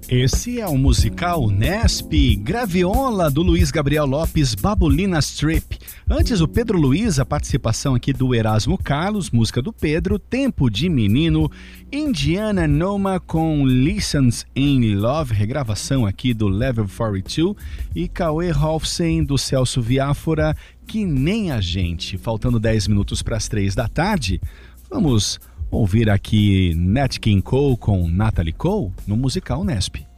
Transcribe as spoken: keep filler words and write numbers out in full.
Esse é o musical Nesp, Graviola do Luiz Gabriel Lopes, Babulina Strip. Antes o Pedro Luiz, a participação aqui do Erasmo Carlos, música do Pedro, Tempo de Menino, Indiana Noma com Listens in Love, regravação aqui do Level quarenta e dois, e Cauê Rolfsen do Celso Viáfora, Que Nem a Gente. Faltando dez minutos para as três da tarde, vamos ouvir aqui Nat King Cole com Natalie Cole no musical Nesp.